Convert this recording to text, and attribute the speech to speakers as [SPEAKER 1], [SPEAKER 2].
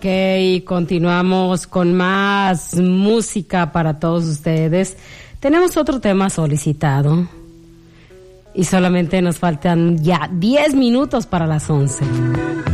[SPEAKER 1] Ok, continuamos con más música para todos ustedes. Tenemos otro tema solicitado y solamente nos faltan ya 10 minutos para las 11.